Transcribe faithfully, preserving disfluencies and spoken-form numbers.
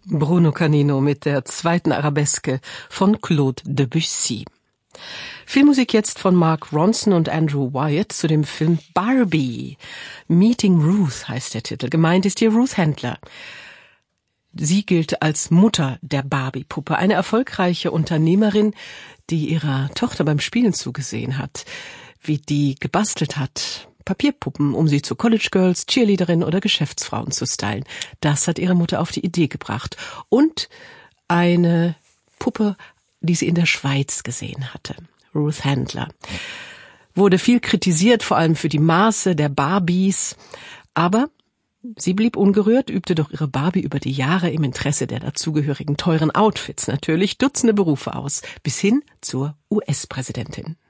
Bruno Canino mit der zweiten Arabeske von Claude Debussy. Filmmusik jetzt von Mark Ronson und Andrew Wyatt zu dem Film Barbie. Meeting Ruth heißt der Titel. Gemeint ist hier Ruth Handler. Sie gilt als Mutter der Barbie-Puppe, eine erfolgreiche Unternehmerin, die ihrer Tochter beim Spielen zugesehen hat, wie die gebastelt hat, Papierpuppen, um sie zu College Girls, Cheerleaderinnen oder Geschäftsfrauen zu stylen. Das hat ihre Mutter auf die Idee gebracht. Und eine Puppe, die sie in der Schweiz gesehen hatte. Ruth Handler. Wurde viel kritisiert, vor allem für die Maße der Barbies. Aber sie blieb ungerührt, übte doch ihre Barbie über die Jahre im Interesse der dazugehörigen teuren Outfits natürlich Dutzende Berufe aus, bis hin zur U S-Präsidentin.